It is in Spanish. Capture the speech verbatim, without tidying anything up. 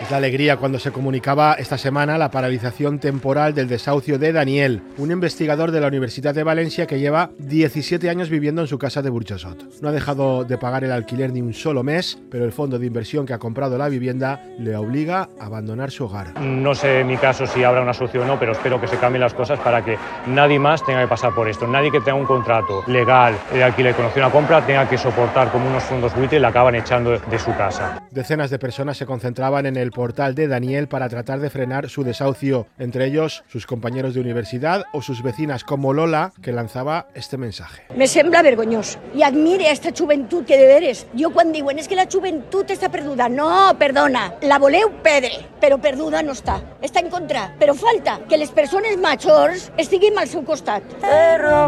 Es la alegría cuando se comunicaba esta semana la paralización temporal del desahucio de Daniel, un investigador de la Universidad de Valencia que lleva diecisiete años viviendo en su casa de Burjasot. No ha dejado de pagar el alquiler ni un solo mes, pero el fondo de inversión que ha comprado la vivienda le obliga a abandonar su hogar. No sé en mi caso si habrá una solución o no, pero espero que se cambien las cosas para que nadie más tenga que pasar por esto. Nadie que tenga un contrato legal de alquiler con opción a compra tenga que soportar como unos fondos buitre y le acaban echando de su casa. Decenas de personas se concentraban en el portal de Daniel para tratar de frenar su desahucio, entre ellos sus compañeros de universidad o sus vecinas como Lola, que lanzaba este mensaje. Me sembla vergonyós i admire aquesta joventut que de veres. Jo quan diuen és que la joventut està perduda, no, perdona, la voleu perdre, però perduda no està, està en contra, però falta que les persones majors estiguin al seu costat.